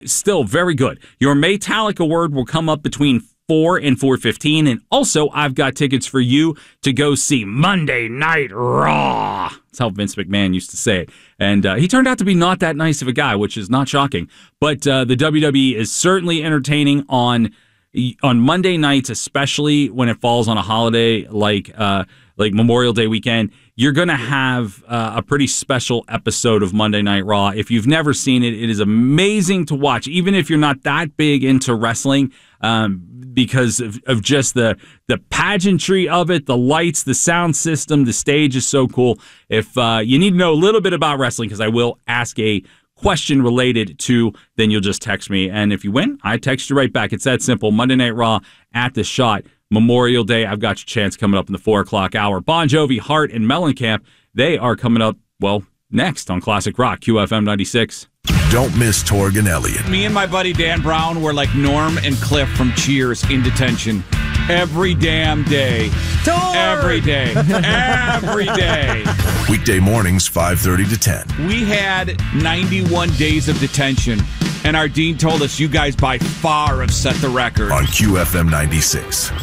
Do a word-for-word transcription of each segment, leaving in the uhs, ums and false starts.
Still very good. Your Metallic Award will come up between four and four fifteen, and also I've got tickets for you to go see Monday Night Raw. That's how Vince McMahon used to say it. And uh, he turned out to be not that nice of a guy, which is not shocking. But uh, the W W E is certainly entertaining on on Monday nights, especially when it falls on a holiday like uh, like Memorial Day weekend. You're going to have uh, a pretty special episode of Monday Night Raw. If you've never seen it, it is amazing to watch, even if you're not that big into wrestling, um, because of, of just the the pageantry of it, the lights, the sound system, the stage is so cool. If uh, you need to know a little bit about wrestling, because I will ask a question related to, then you'll just text me. And if you win, I text you right back. It's that simple. Monday Night Raw at the Shot. Memorial Day, I've got your chance coming up in the four o'clock hour. Bon Jovi, Hart, and Mellencamp, they are coming up, well, next on Classic Rock, Q F M ninety-six. Don't miss Torg and Elliott. Me and my buddy Dan Brown were like Norm and Cliff from Cheers in detention every damn day. Torg! Every day. Every day. Weekday mornings, five thirty to ten. We had ninety-one days of detention, and our dean told us you guys by far have set the record. On Q F M ninety-six.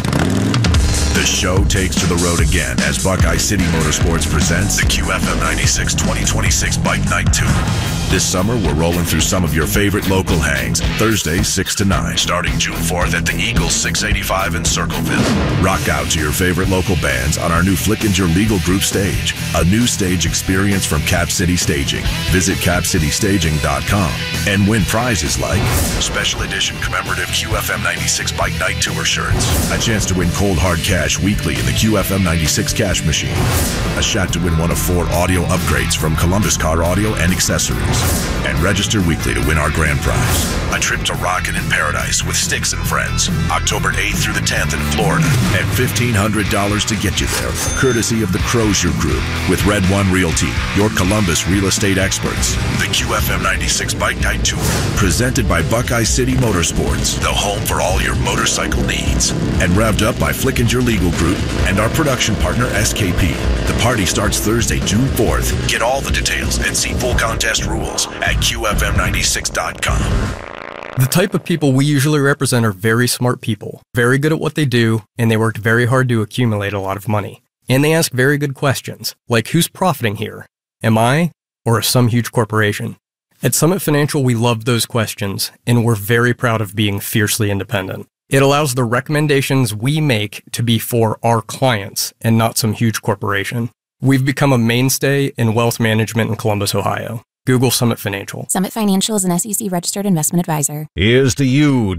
The show takes to the road again as Buckeye City Motorsports presents the Q F M ninety-six twenty twenty-six Bike Night Tour. This summer, we're rolling through some of your favorite local hangs, Thursday, six to nine, starting June fourth at the Eagles six eighty-five in Circleville. Rock out to your favorite local bands on our new Flickinger Legal Group stage, a new stage experience from Cap City Staging. Visit cap city staging dot com and win prizes like special edition commemorative Q F M ninety-six Bike Night Tour shirts, a chance to win cold hard cash weekly in the Q F M ninety-six cash machine, a shot to win one of four audio upgrades from Columbus Car Audio and Accessories, and register weekly to win our grand prize, a trip to Rockin' in Paradise with Styx and Friends, October eighth through the tenth in Florida, and fifteen hundred dollars to get you there, courtesy of the Crozier Group with Red One Realty, your Columbus real estate experts. The Q F M ninety-six Bike Night Tour, presented by Buckeye City Motorsports, the home for all your motorcycle needs, and revved up by Flickinger Legal Group and our production partner S K P. The party starts Thursday, June fourth. Get all the details and see full contest rules at Q F M ninety-six dot com. The type of people we usually represent are very smart people, very good at what they do, and they worked very hard to accumulate a lot of money. And they ask very good questions, like who's profiting here? Am I, or some huge corporation? At Summit Financial, we love those questions, and we're very proud of being fiercely independent. It allows the recommendations we make to be for our clients and not some huge corporation. We've become a mainstay in wealth management in Columbus, Ohio. Google Summit Financial. Summit Financial is an S E C registered investment advisor. Here's to you,